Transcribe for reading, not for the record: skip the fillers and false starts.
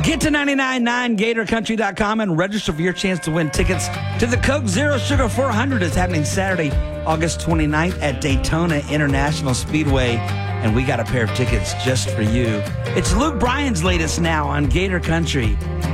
Get to 999gatorcountry.com and register for your chance to win tickets to the Coke Zero Sugar 400. It's happening Saturday, August 29th at Daytona International Speedway. And we got a pair of tickets just for you. It's Luke Bryan's latest now on Gator Country.